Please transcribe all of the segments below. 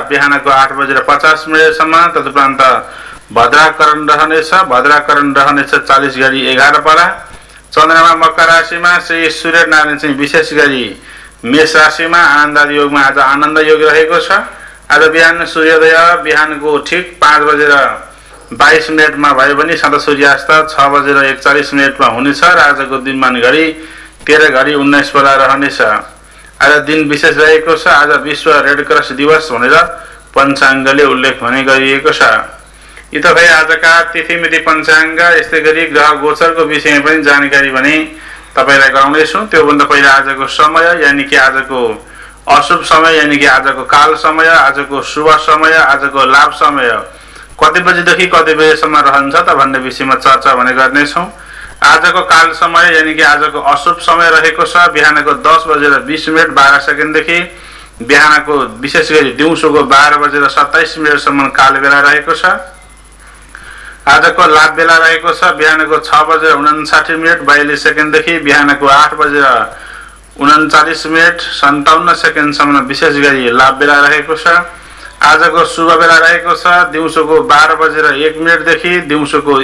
बिहानको 8:50 तदुपरान्त भद्राकरण रहनेछ 40 गरी 11 पारा। चन्द्रमा मकर राशिमा श्री सूर्यनारायण चाहिँ विशेष गरी मेष राशिमा आनन्द योगमा आज आनन्द योग रहेको छ। आज बिहान सूर्योदय बिहानको ठिक 5:22 भयो भने सदा सूर्यास्त 6:41 हुनेछ र आजको दिनमान घडी 13 घडी 19 बेला रहनेछ। आज दिन विशेष रहेको छ। आज विश्व रेड क्रस दिवस भनेर पञ्चाङ्गले उल्लेख भने गरिएको छ। यी त भए आजका तिथिमिति पञ्चाङ्ग। यस्तै गरी ग्रह गोचरको विषयमा पनि जानकारी भने तपाईलाई गराउनेछु। त्योभन्दा पहिला आजको समय यानि कि आजको अशुभ समय यानि कि आजको काल समय, आजको शुभ समय, आजको लाभ समय कति बजेदेखि कति बजेसम्म रहन्छ त भन्ने विषयमा चर्चा भने गर्नेछौँ। आजको काल समय यानि कि आजको अशुभ समय रहेको छ बिहानको 10:20 देखि बिहानको विशेष गरी दिउँसोको 12:27 काल बेला रहेको छ। आजको लाभ बेला रहेको छ बिहानको 6:59 देखि बिहानको 8:39 विशेष गरी लाभ बेला रहेको छ। आजको शुभ बेला रहेको छ दिउँसोको 12:01 देखि दिउँसोको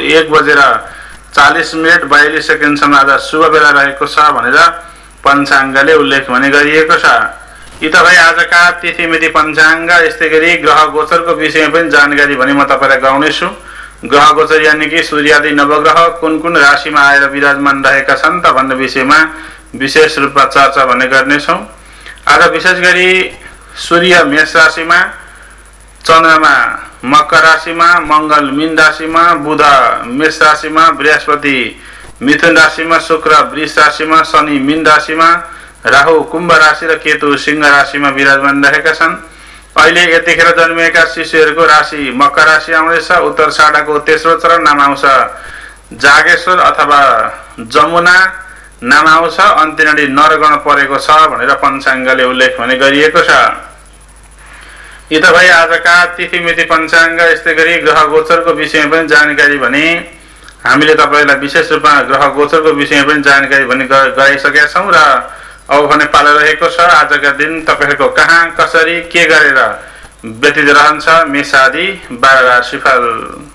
1:40 आज शुभ बेला रहेको छ भनेर पञ्चाङ्गले उल्लेख भने गरिएको छ। यी त भए आजका तिथिमिति पञ्चाङ्ग। यस्तै गरी ग्रह गोचरको विषयमा पनि जानकारी भने म तपाईलाई गराउनेछु। ग्रह गोचर यानि कि सूर्यादि नवग्रह कुन कुन राशिमा आएर विराजमान रहेका छन् त भन्ने विषयमा विशेष रूपमा चर्चा भने गर्नेछौँ। आज विशेष गरी सूर्य मेष राशिमा, चन्द्रमा मकर राशिमा, मङ्गल मीन राशिमा, बुध मेष राशिमा, बृहस्पति मिथुन राशिमा, शुक्र वृष राशिमा, शनि मीन राशिमा, राहु कुम्भ राशि र केतु सिंह राशिमा विराजमान रहेका छन्। अहिले यतिखेर जन्मिएका शिशुहरूको राशि मकर राशि आउँदैछ। उत्तराषाढाको तेस्रो चरण नाम आउँछ जागेश्वर अथवा जमुना नाम आउँछ। अन्त्यनडी नरगण परेको छ भनेर पञ्चाङ्गले उल्लेख भने गरिएको छ। यी त भए आजका तिथिमिति पञ्चाङ्ग। यस्तै गरी ग्रह गोचरको विषयमा पनि जानकारी भने हामीले तपाईलाई विशेष रूपमा ग्रह गोचरको विषयमा पनि जानकारी भने गराइसकेका छौँ र अब भने पाला रहेको छ आजका दिन तपाईहरुको कहाँ कसरी के गरेर व्यतीत रहन्छ मेष आदि 12 राशिफल।